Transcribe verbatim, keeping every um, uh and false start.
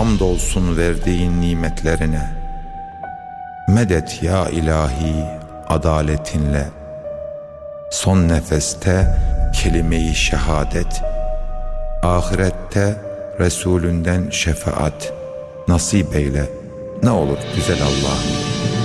hamdolsun verdiğin nimetlerine. Medet ya ilahi adaletinle. Son nefeste kelime-i şehadet, ahirette Resulünden şefaat nasip eyle ne olur güzel Allah'ım.